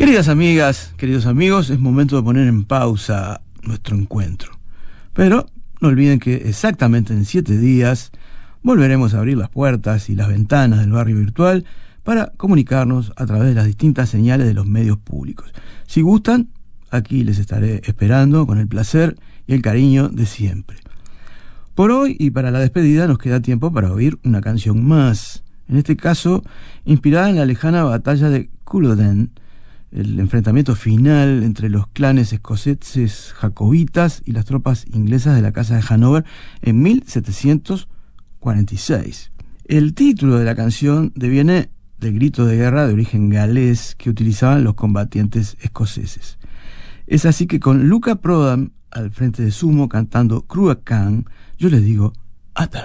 Queridas amigas, queridos amigos, es momento de poner en pausa nuestro encuentro. Pero no olviden que exactamente en 7 días volveremos a abrir las puertas y las ventanas del barrio virtual para comunicarnos a través de las distintas señales de los medios públicos. Si gustan, aquí les estaré esperando con el placer y el cariño de siempre. Por hoy y para la despedida nos queda tiempo para oír una canción más, en este caso inspirada en la lejana batalla de Culloden, el enfrentamiento final entre los clanes escoceses jacobitas y las tropas inglesas de la Casa de Hanover en 1746. El título de la canción deviene del grito de guerra de origen galés que utilizaban los combatientes escoceses. Es así que con Luca Prodan al frente de Sumo cantando Cruachan, yo les digo hasta